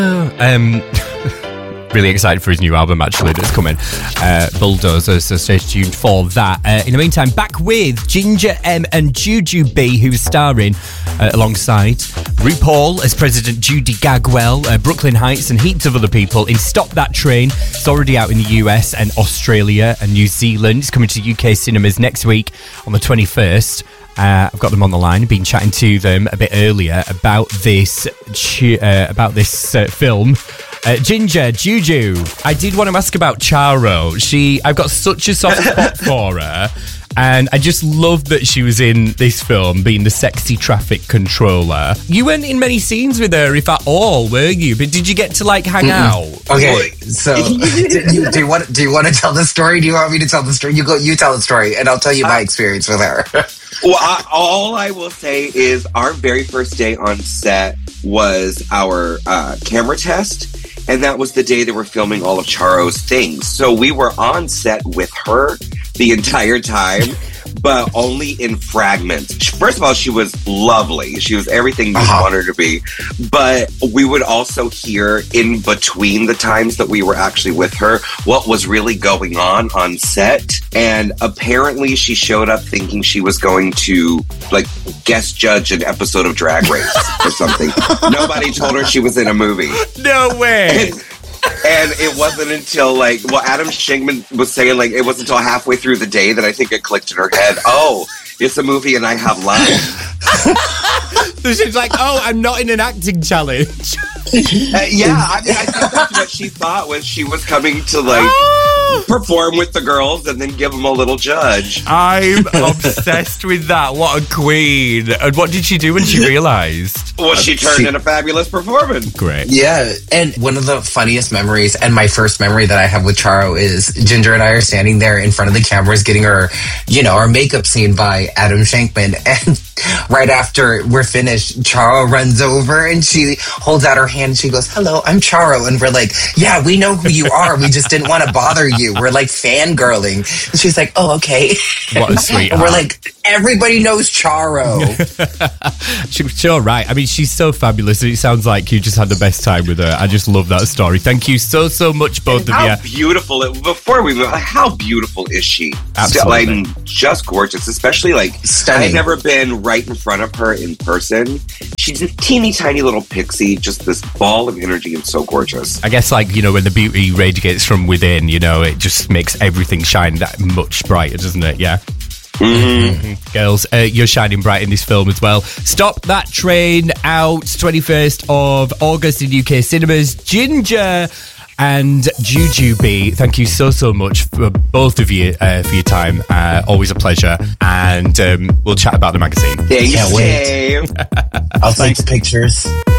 Really excited for his new album, actually, that's coming. Bulldozer, so stay tuned for that. In the meantime, back with Ginger M and Jujubee, who's starring alongside RuPaul as President Judy Gagwell, Brooklyn Heights, and heaps of other people in Stop That Train. It's already out in the US and Australia and New Zealand. It's coming to UK cinemas next week on the 21st. I've got them on the line. I've been chatting to them a bit earlier about this film. Ginger, Juju, I did want to ask about Charo. I've got such a soft spot for her, and I just love that she was in this film being the sexy traffic controller. You weren't in many scenes with her, if at all, were you? But did you get to hang out? Okay, so do you want to tell the story? Do you want me to tell the story? You tell the story, and I'll tell you my experience with her. Well, all I will say is our very first day on set was our camera test. And that was the day they were filming all of Charo's things. So we were on set with her the entire time, but only in fragments. First of all, she was lovely. She was everything you want her to be. But we would also hear in between the times that we were actually with her what was really going on set. And apparently she showed up thinking she was going to guest judge an episode of Drag Race or something. Nobody told her she was in a movie. No way. And it wasn't until Adam Shankman was saying it wasn't until halfway through the day that I think it clicked in her head. Oh, it's a movie and I have lines. So she's like, oh, I'm not in an acting challenge. I think that's what she thought when she was coming to perform with the girls and then give them a little judge. I'm obsessed with that. What a queen. And what did she do when she realised? Well, she turned in a fabulous performance. Great. Yeah, and one of the funniest memories and my first memory that I have with Charo is Ginger and I are standing there in front of the cameras getting our makeup scene by Adam Shankman, and right after we're finished, Charo runs over and she holds out her hand and she goes, "Hello, I'm Charo." And we're like, "Yeah, we know who you are. We just didn't want to bother you. We're fangirling." And she's like, "Oh, okay." What a sweetheart. And we're like, everybody knows Charo. She's all right. I mean, she's so fabulous. It sounds like you just had the best time with her. I just love that story. Thank you so much, both of you. How beautiful. Before we move, how beautiful is she? Absolutely. Just gorgeous. Especially stunning. I've never been right in front of her in person. She's a teeny tiny little pixie, just this ball of energy and so gorgeous. I guess when the beauty radiates from within, it just makes everything shine that much brighter, doesn't it? Yeah. Mm-hmm. Girls, you're shining bright in this film as well. Stop That Train, out 21st of August in UK cinemas. Ginger and Jujubee, thank you so much for both of you for your time. Always a pleasure. And we'll chat about the magazine. Thanks, Dave. I'll take the pictures.